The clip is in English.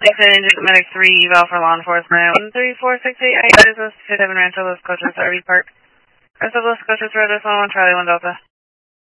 Exit Engine Medic 3, eval for law enforcement. 13468, I use this 57 Rancho Los Coches, RV Park. Rest of Los Coches, Road 1, Charlie 1 Delta.